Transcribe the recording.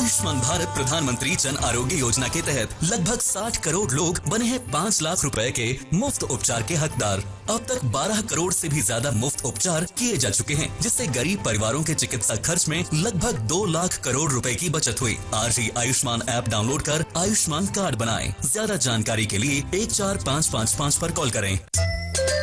आयुष्मान भारत प्रधानमंत्री जन आरोग्य योजना के तहत लगभग 60 करोड़ लोग बने हैं 5 लाख रुपए के मुफ्त उपचार के हकदार। अब तक 12 करोड़ से भी ज्यादा मुफ्त उपचार किए जा चुके हैं, जिससे गरीब परिवारों के चिकित्सा खर्च में लगभग 2 लाख करोड़ रुपए की बचत हुई। आज ही आयुष्मान ऐप डाउनलोड कर आयुष्मान कार्ड बनाएं। ज्यादा जानकारी के लिए 14555 पर कॉल करें।